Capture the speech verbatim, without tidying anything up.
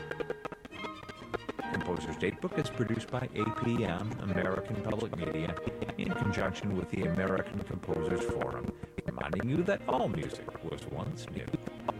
Composer's Datebook is produced by A P M, American Public Media, in conjunction with the American Composers Forum, reminding you that all music was once new.